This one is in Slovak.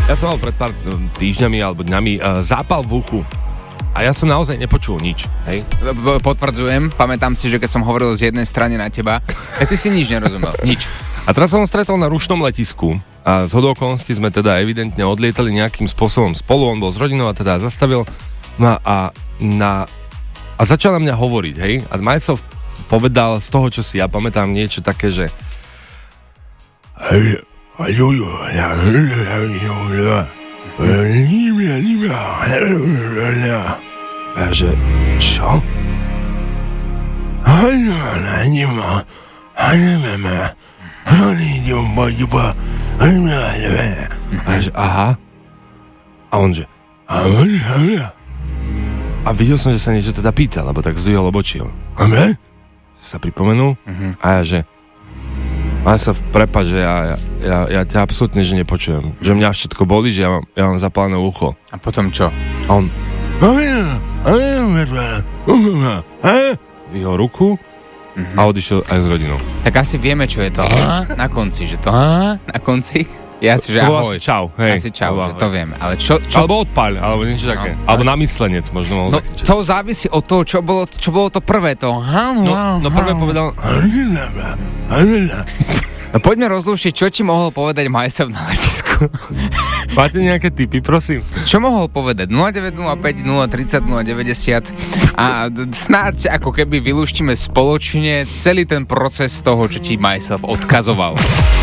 Ja som mal pred pár týždňami alebo dňami zápal v uchu. A ja som naozaj nepočul nič, hej? Potvrdzujem, pamätám si, že keď som hovoril z jednej strany na teba, ty si nič nerozumel, nič. A teraz som stretol na rušnom letisku a z hodou okolností sme teda evidentne odlietali nejakým spôsobom spolu, on bol s rodinou a teda zastavil a začal na mňa hovoriť, hej? A Majsov povedal z toho, čo si ja pamätám, niečo také, že a že čo? A že aha. A on že a videl som, že sa niečo teda pýtal, lebo tak zdvihol obočí. Sa pripomenul a ja že sa prepáč, že ja ťa absolútne že nepočujem. Že mňa všetko bolí, že ja mám zapálené ucho. A potom čo? A on vyhol ruku a odišiel aj s rodinou. Tak asi vieme, čo je to na konci, že to na konci je asi, že ahoj. Čau, hej. Asi čau, že to vieme. Ale čo? Alebo odpaľ, alebo niečo také. No, alebo namyslenec možno. No, to závisí od toho, čo bolo to prvé. To. No prvé povedal No poďme rozlúšiť, čo ti mohol povedať Majsov na letisku. Máte nejaké tipy, prosím? Čo mohol povedať? 0905 030 090 a snáď ako keby vylúštime spoločne celý ten proces toho, čo ti Majsov odkazoval.